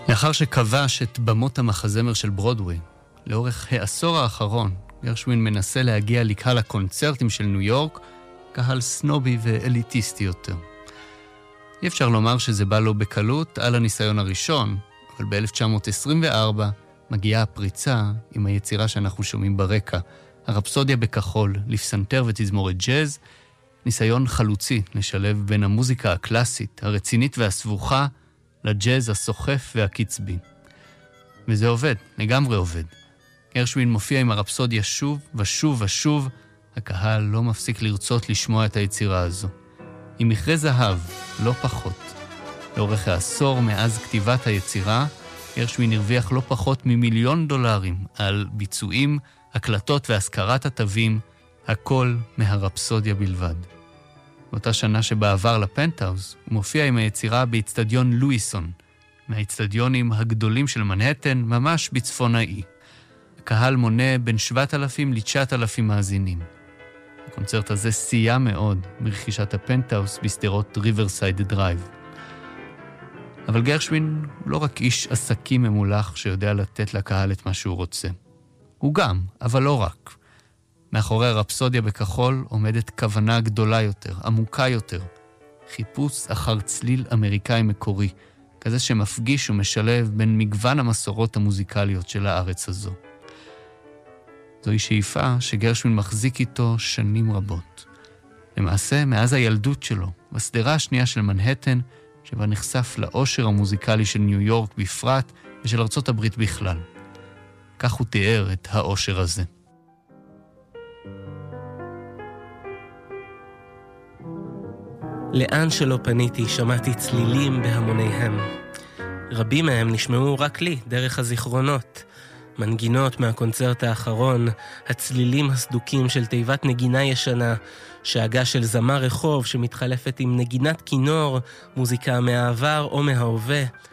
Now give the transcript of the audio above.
לאחר שכבש את במות המחזמר של ברודווי, לאורך העשור האחרון, גרשווין מנסה להגיע לקהל הקונצרטים של ניו יורק, קהל סנובי ואליטיסטי יותר. אי אפשר לומר שזה בא לו בקלות על הניסיון הראשון, אבל ב-1924 מגיעה הפריצה עם היצירה שאנחנו שומעים ברקע, הרפסודיה בכחול, לפסנתר ותזמורת ג'אז, ניסיון חלוצי לשלב בין המוזיקה הקלאסית, הרצינית והסבוכה, לג'אז הסוחף והקצבי. וזה עובד, לגמרי עובד. גרשווין מופיע עם הרפסודיה שוב ושוב ושוב, הקהל לא מפסיק לרצות לשמוע את היצירה הזו. עם מכרה זהב, לא פחות. לאורך העשור מאז כתיבת היצירה, גרשווין הרוויח לא פחות $1,000,000 על ביצועים, הקלטות והזכרת התווים, הכל מהרפסודיה בלבד. באותה שנה שבעבר לפנטהאוז, הוא מופיע עם היצירה באצטדיון לואיסון, מהאצטדיונים הגדולים של מנהטן, ממש בצפון האי. הקהל מונה בין 7,000 ל-9,000 מאזינים. הקונצרט הזה סייע מאוד ברכישת הפנטהאוז בסדרות ריברסייד דרייב. אבל גרשווין לא רק איש עסקים ממולח שיודע לתת לקהל את מה שהוא רוצה. הוא גם, אבל לא רק. מאחורי הרפסודיה בכחול עומדת כוונה גדולה יותר, עמוקה יותר. חיפוש אחר צליל אמריקאי מקורי, כזה שמפגיש ומשלב בין מגוון המסורות המוזיקליות של הארץ הזו. זוהי שאיפה שגרשווין מחזיק איתו שנים רבות. למעשה, מאז הילדות שלו, בסדרה השנייה של מנהטן, שבה נחשף לאושר המוזיקלי של ניו יורק בפרט ושל ארצות הברית בכלל. כך הוא תיאר את האושר הזה. לאן שלא פניתי שמעתי צלילים בהמוניהם. רבים מהם נשמעו רק לי דרך הזיכרונות. מנגינות מהקונצרט האחרון, הצלילים הסדוקים של תיבת נגינה ישנה, שאגה של זמר רחוב שמתחלפת עם נגינת כינור, מוזיקה מהעבר או מההווה,